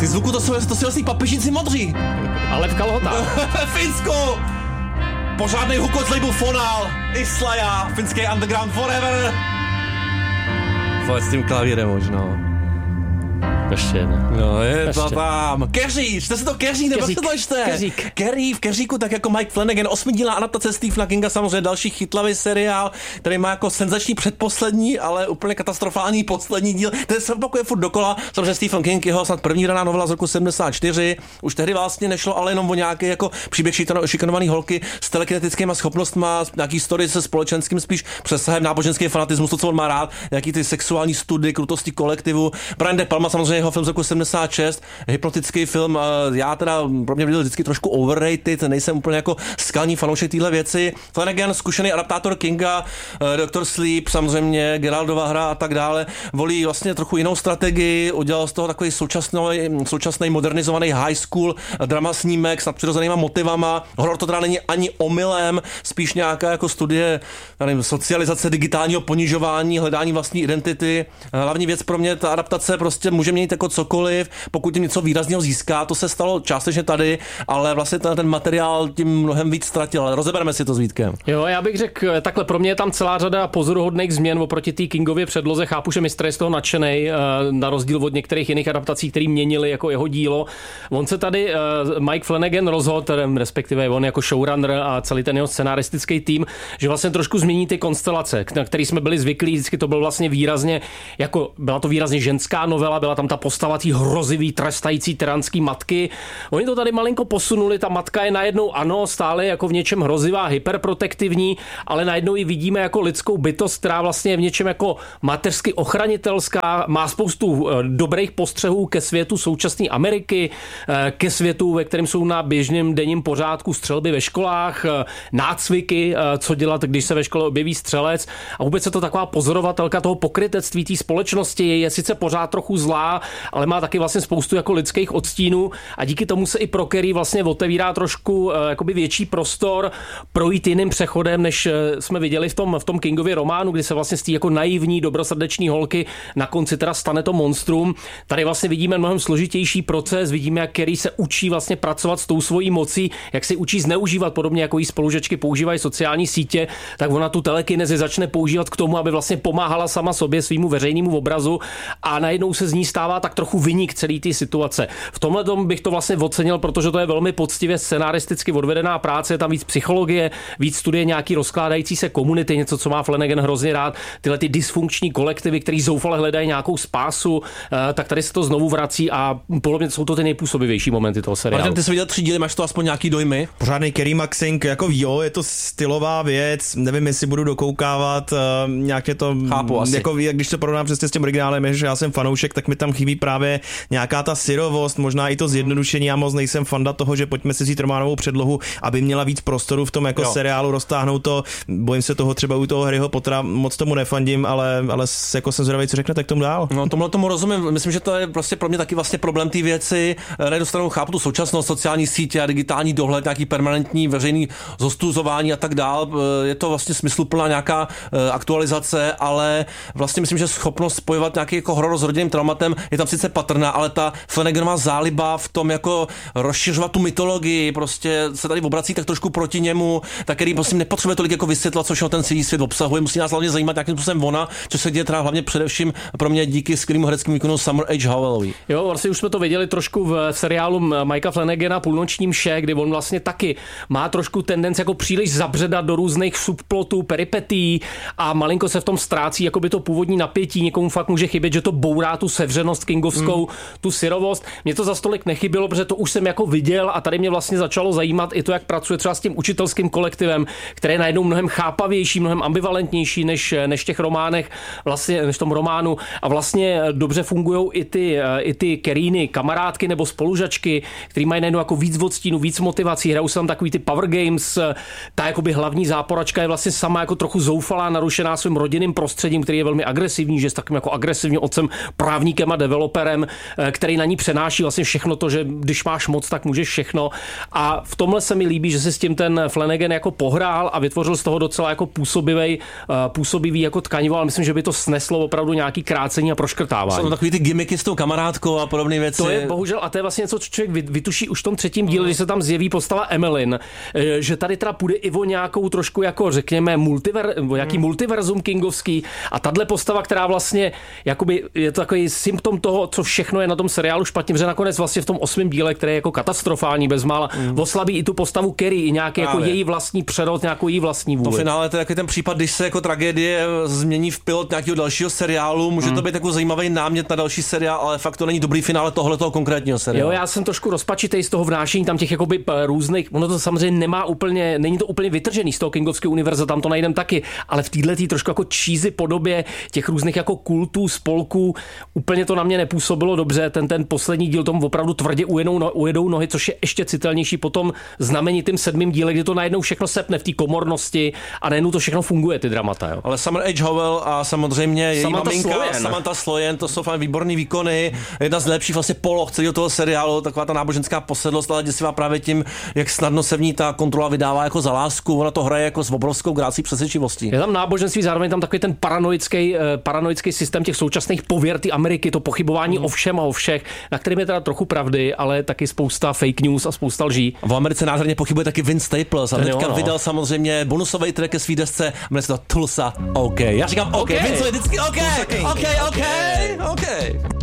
Ty zvuku, to jsou vlastně papižníci modří. Ale v kalhotách. Finsko! Pořádnej hukot z labelu Fonal. Islaja, finský underground forever. Pojď s tím klavírem možná. Ještě jedna. No, je to tam. Keří, čte se to Keří, nebo se to čte? Kerry v Keříku, tak jako Mike Flanagan, 8dílná adaptace Stephena Kinga, samozřejmě další chytlavý seriál, který má jako senzační předposlední, ale úplně katastrofální poslední díl. Ten se opakuje furt dokola, samozřejmě Stephen King, jeho snad první daná novela z roku 74. Už tehdy vlastně nešlo ale jenom o nějaký jako příběh šikanovaný holky s telekinetickými schopnostma, nějaký story se společenským spíš přesahem náboženský fanatismus, to, co on má rád, nějaký ty sexuální studie, krutosti kolektivu. Brian De Palma, samozřejmě jeho film z roku 76, hypnotický film, já teda pro mě byl vždycky trošku overrated, nejsem úplně jako skalní fanoušek téhle věci. Flanagan, zkušený adaptátor Kinga, Dr. Sleep, samozřejmě Geraldova hra a tak dále, volí vlastně trochu jinou strategii, udělal z toho takový současný modernizovaný high school drama snímek s nadpřirozenýma motivama. Horor to teda není ani omylem, spíš nějaká jako studie, nevím, socializace, digitálního ponižování, hledání vlastní identity. Hlavní věc pro mě, ta adaptace prostě může měnit jako cokoliv, pokud tím něco výrazného získá, to se stalo částečně tady, ale vlastně ten materiál tím mnohem víc ztratil, ale rozebereme si to s Vítkem. Jo, já bych řekl takhle, pro mě je tam celá řada pozoruhodných změn oproti té Kingově předloze, chápu, že mistr je z toho nadšenej, na rozdíl od některých jiných adaptací, které měnili jako jeho dílo. On se tady, Mike Flanagan rozhodl, respektive on jako showrunner a celý ten jeho scenaristický tým, že vlastně trošku změní ty konstelace, na který jsme byli zvyklí, vždycky to byl vlastně výrazně, jako byla to výrazně ženská novela, byla tam ta postava tý hrozivý, trestající tyranský matky. Oni to tady malinko posunuli, ta matka je najednou, ano, stále jako v něčem hrozivá, hyperprotektivní, ale najednou ji vidíme jako lidskou bytost, která vlastně je v něčem jako mateřsky ochranitelská, má spoustu dobrých postřehů ke světu současné Ameriky, ke světu, ve kterém jsou na běžném denním pořádku střelby ve školách, nácviky, co dělat, když se ve škole objeví střelec, a vůbec je to taková pozorovatelka toho pokrytectví té společnosti, je sice pořád trochu zlá, ale má taky vlastně spoustu jako lidských odstínů a díky tomu se i pro Kerry vlastně otevírá trošku jakoby větší prostor projít jiným přechodem, než jsme viděli v tom Kingově románu, kdy se vlastně z té jako naivní, dobrosrdeční holky na konci teda stane to monstrum. Tady vlastně vidíme mnohem složitější proces, vidíme, jak Kerry se učí vlastně pracovat s tou svojí mocí, jak se učí zneužívat, podobně jako jí spolužačky používají sociální sítě, tak ona tu telekinezi začne používat k tomu, aby vlastně pomáhala sama sobě, svýmu veřejnému obrazu, a najednou se z ní stává tak trochu viník celý té situace. V tomhle tom bych to vlastně ocenil, protože to je velmi poctivě scenaristicky odvedená práce, je tam víc psychologie, víc studie nějaký rozkládající se komunity, něco, co má Flanagan hrozně rád, tyhle ty dysfunkční kolektivy, který zoufale hledají nějakou spásu, tak tady se to znovu vrací a podle mě jsou to ty nejpůsobivější momenty toho seriálu. Martin, ty jsi viděl 3 díly, máš to aspoň nějaký dojmy? Pořádnej Kerry Maxing, jako jo, je to stylová věc, nevím, jestli budu dokoukávat, nějak je to, chápu, asi. jako když to porovnám přesně s tím originálem, že já jsem fanoušek, tak mi tam chybí právě nějaká ta syrovost, možná i to zjednodušení, já moc nejsem fanda toho, že pojďme si vzít románovou předlohu, aby měla víc prostoru v tom jako seriálu, roztáhnout to, bojím se toho třeba u toho Harryho Pottera, moc tomu nefandím, ale jako jsem zvědavý, co řeknete k tomu dál. No, tomu rozumím, myslím, že to je prostě pro mě taky vlastně problém té věci, na jednu stranu chápu tu současnost, sociální sítě a digitální dohled, nějaký permanentní veřejný zostuzování a tak dál, je to vlastně smysluplná nějaká aktualizace, ale vlastně myslím, že schopnost spojovat nějaký jako horor s rodinným traumatem je tam sice patrná, ale ta Flanaganova záliba v tom jako rozšiřovat tu mytologii, prostě se tady obrací tak trošku proti němu, tak který prostě nepotřebuje tolik jako vysvětlovat, co všechno ten celý svět obsahuje, musí nás hlavně zajímat, jakým způsobem ona, co se děje teda hlavně především pro mě díky skvělému hereckému výkonu Summer H. Howellovi. Jo, vlastně už jsme to viděli trošku v seriálu Mikea Flanagana Půlnoční mše, kdy on vlastně taky má trošku tendenci jako příliš zabředat do různých subplotů, peripetí a malinko se v tom ztrácí jakoby to původní napětí, někomu fakt může chybět, že to bourá tu sevřenost kingovskou, tu syrovost. Mně to za stolik nechybělo, protože to už jsem jako viděl a tady mě vlastně začalo zajímat i to, jak pracuje třeba s tím učitelským kolektivem, které je najednou mnohem chápavější, mnohem ambivalentnější než v těch románech, vlastně než v tom románu, a vlastně dobře fungují i ty Kerryny kamarádky nebo spolužačky, který mají najednou jako víc odstínu, víc motivací, hrajou se tam takový ty power games, ta jakoby hlavní záporačka je vlastně sama jako trochu zoufalá, narušená svým rodinným prostředím, který je velmi agresivní, že je s takovým jako agresivním otcem, právníkem a developerem, který na ní přenáší vlastně všechno to, že když máš moc, tak můžeš všechno. A v tomhle se mi líbí, že si s tím ten Flanagan jako pohrál a vytvořil z toho docela jako působivý jako tkanivo, ale myslím, že by to sneslo opravdu nějaký krácení a proškrtávání. Jsou takový ty gimmicky s tou kamarádkou a podobné věci. To je bohužel, a to je vlastně něco, co člověk vytuší už v tom třetím díle, když se tam zjeví postava Emmeline, že tady teda půjde i o nějakou trošku jako řekněme nějaký multiverzum kingovský a tahle postava, která vlastně jakoby je to takový symptom toho, co všechno je na tom seriálu špatně, že nakonec vlastně v tom 8. díle, který je jako katastrofální bezmála, oslabí i tu postavu Carrie, i nějaký jako její vlastní přerod, nějakou její vlastní vůli. To finále to je takový ten případ, když se jako tragédie změní v pilot nějakého dalšího seriálu, může to být jako zajímavý námět na další seriál, ale fakt to není dobrý finále tohoto konkrétního seriálu. Jo, já jsem trošku rozpačitej z toho vnášení tam těch jakoby různých, ono to samozřejmě není to úplně vytržený z toho kingovského univerza, tam to najdem taky, ale v této trošku jako cheesy podobě těch různých jako kultů, spolků, úplně to na mě nepůsobilo dobře. Ten poslední díl tomu opravdu tvrdě ujedou nohy, což je ještě citelnější potom znamenitým 7. díle, kdy to najednou všechno sepne v té komornosti a najednou to všechno funguje, ty dramata. Jo. Ale Summer H. Howell a samozřejmě její maminka Samantha Sloyan, to jsou fakt výborný výkony, jedna z lepších vlastně poloh celého toho seriálu, taková ta náboženská posedlost, ale děsivá právě tím, jak snadno se v ní ta kontrola vydává jako za lásku, ona to hraje jako s obrovskou grácí přesvědčivostí. Je tam náboženství, zároveň tam takový ten paranoický systém těch současných pověr ty Ameriky, to pochybování o všem a o všech, na kterým je teda trochu pravdy, ale taky spousta fake news a spousta lží. V Americe nádherně pochybuje taky Vince Staples a teďka vydal samozřejmě bonusový track ke svý desce, jmenuje se to Tulsa OK. Já říkám OK. Vince je vždycky OK.